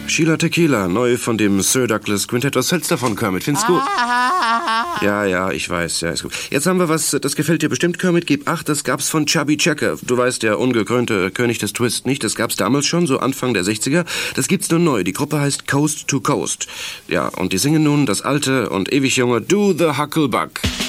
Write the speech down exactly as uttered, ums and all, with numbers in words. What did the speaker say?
Sheila Tequila, neu von dem Sir Douglas Quintett. Was hältst du davon, Kermit? Findest gut? Ja, ja, ich weiß. Ja, ist gut. Jetzt haben wir was, das gefällt dir bestimmt, Kermit. Gib acht, das gab's von Chubby Checker. Du weißt, der ungekrönte König des Twist, nicht? Das gab's damals schon, so Anfang der sechziger. Das gibt's nun neu. Die Gruppe heißt Coast to Coast. Ja, und die singen nun das alte und ewig junge Do the Hucklebuck.